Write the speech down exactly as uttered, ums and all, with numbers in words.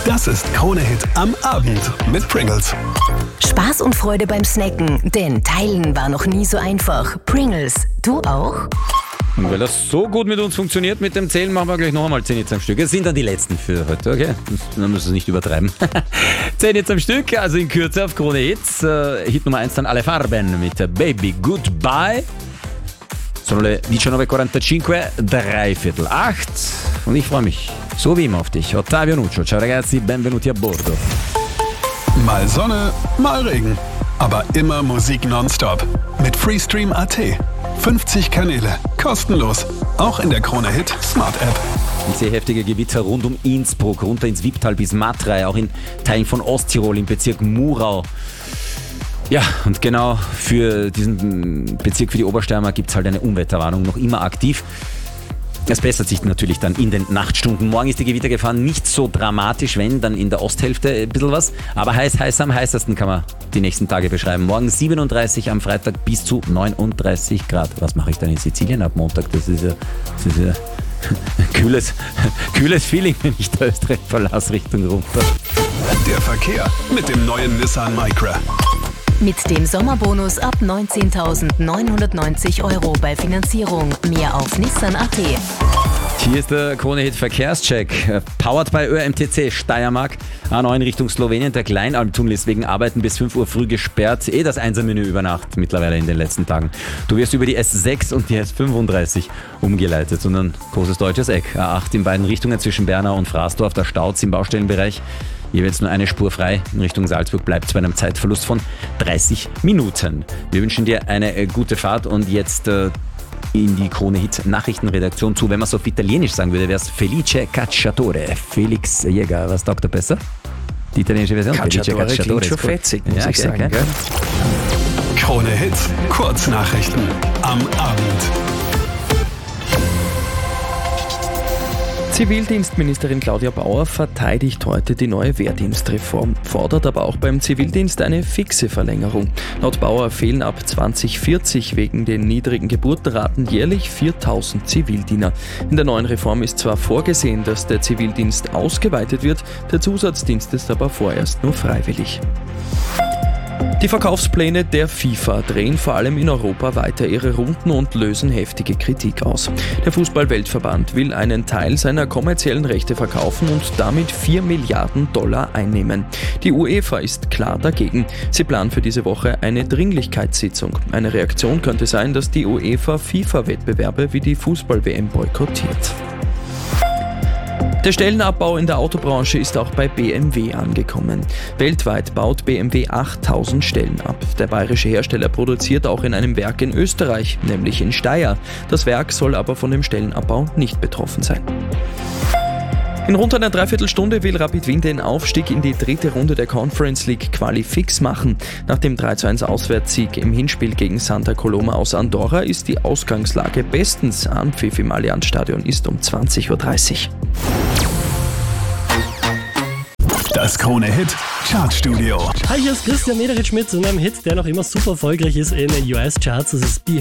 Das ist Krone-Hit am Abend mit Pringles. Spaß und Freude beim Snacken, denn teilen war noch nie so einfach. Pringles, du auch? Und weil das so gut mit uns funktioniert, mit dem Zählen, machen wir gleich noch einmal zehn jetzt am Stück. Es sind dann die letzten für heute, okay? Dann müssen wir es nicht übertreiben. zehn jetzt am Stück, also in Kürze auf Krone Hits. Äh, Hit Nummer eins dann Alle Farben mit Baby Goodbye. Sono le diciannove e quarantacinque, drei Viertel acht. Und ich freue mich, so wie immer, auf dich. Ottavio Nuccio, ciao ragazzi, benvenuti a bordo. Mal Sonne, mal Regen. Aber immer Musik nonstop. Mit Freestream Punkt a t. fünfzig Kanäle, kostenlos. Auch in der Krone Hit Smart App. Sehr heftige Gewitter rund um Innsbruck, runter ins Wipptal bis Matrei, auch in Teilen von Osttirol, im Bezirk Murau. Ja, und genau für diesen Bezirk, für die Obersteiermark, gibt es halt eine Unwetterwarnung, noch immer aktiv. Es bessert sich natürlich dann in den Nachtstunden. Morgen ist die Gewittergefahr nicht so dramatisch, wenn, dann in der Osthälfte ein bisschen was. Aber heiß, heiß, am heißesten kann man die nächsten Tage beschreiben. Morgen siebenunddreißig, am Freitag bis zu neununddreißig Grad. Was mache ich dann in Sizilien ab Montag? Das ist ja, das ist ja ein kühles, kühles Feeling, wenn ich da Österreich verlasse, Richtung runter. Der Verkehr mit dem neuen Nissan Micra. Mit dem Sommerbonus ab neunzehntausendneunhundertneunzig Euro bei Finanzierung. Mehr auf Nissan Punkt a t. Hier ist der Krone-Hit Verkehrscheck. Powered by Ö M T C Steiermark. A neun Richtung Slowenien. Der Kleinalmtunnel ist wegen Arbeiten bis fünf Uhr früh gesperrt. Eh das Einser-Menü über Nacht mittlerweile in den letzten Tagen. Du wirst über die S sechs und die S fünfunddreißig umgeleitet. Und ein großes deutsches Eck. A acht in beiden Richtungen zwischen Bernau und Fraßdorf. Da staut's im Baustellenbereich. Jeweils nur eine Spur frei. In Richtung Salzburg bleibt es bei einem Zeitverlust von dreißig Minuten. Wir wünschen dir eine äh, gute Fahrt und jetzt äh, in die Krone-Hit Nachrichtenredaktion zu. Wenn man so auf Italienisch sagen würde, wäre es Felice Cacciatore. Felix Jäger. Was taugt da besser? Die italienische Version? Cacciatore klingt schon fetzig, muss ja, ich sagen. Okay. Gell? Krone-Hit Kurznachrichten am Abend. Zivildienstministerin Claudia Bauer verteidigt heute die neue Wehrdienstreform, fordert aber auch beim Zivildienst eine fixe Verlängerung. Laut Bauer fehlen ab zwanzig vierzig wegen den niedrigen Geburtenraten jährlich viertausend Zivildiener. In der neuen Reform ist zwar vorgesehen, dass der Zivildienst ausgeweitet wird, der Zusatzdienst ist aber vorerst nur freiwillig. Die Verkaufspläne der FIFA drehen vor allem in Europa weiter ihre Runden und lösen heftige Kritik aus. Der Fußball-Weltverband will einen Teil seiner kommerziellen Rechte verkaufen und damit vier Milliarden Dollar einnehmen. Die UEFA ist klar dagegen. Sie plant für diese Woche eine Dringlichkeitssitzung. Eine Reaktion könnte sein, dass die UEFA FIFA-Wettbewerbe wie die Fußball-W M boykottiert. Der Stellenabbau in der Autobranche ist auch bei B M W angekommen. Weltweit baut B M W achttausend Stellen ab. Der bayerische Hersteller produziert auch in einem Werk in Österreich, nämlich in Steyr. Das Werk soll aber von dem Stellenabbau nicht betroffen sein. In rund einer Dreiviertelstunde will Rapid Wien den Aufstieg in die dritte Runde der Conference League Quali fix machen. Nach dem drei zu eins Auswärtssieg im Hinspiel gegen Santa Coloma aus Andorra ist die Ausgangslage bestens. Anpfiff im Allianzstadion ist um zwanzig Uhr dreißig. Das Krone-Hit Chartstudio. Hi, hier ist Christian Mederitsch mit einem Hit, der noch immer super erfolgreich ist in den U S-Charts. Das ist Be